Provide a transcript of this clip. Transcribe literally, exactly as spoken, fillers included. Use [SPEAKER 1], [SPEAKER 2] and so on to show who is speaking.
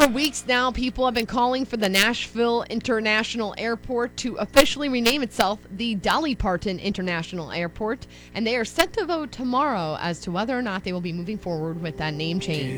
[SPEAKER 1] For weeks now, people have been calling for the Nashville International Airport to officially rename itself the Dolly Parton International Airport, and they are set to vote tomorrow as to whether or not they will be moving forward with that name change.